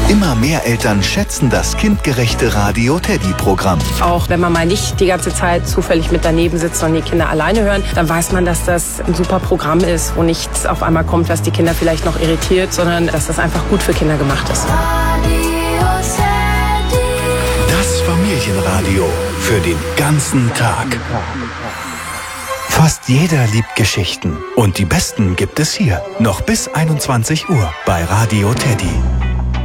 Immer mehr Eltern schätzen das kindgerechte Radio Teddy-Programm. Auch wenn man mal nicht die ganze Zeit zufällig mit daneben sitzt und die Kinder alleine hören, dann weiß man, dass das ein super Programm ist, wo nichts auf einmal kommt, was die Kinder vielleicht noch irritiert, sondern dass das einfach gut für Kinder gemacht ist. Das Familienradio für den ganzen Tag. Fast jeder liebt Geschichten. Und die besten gibt es hier. Noch bis 21 Uhr bei Radio Teddy.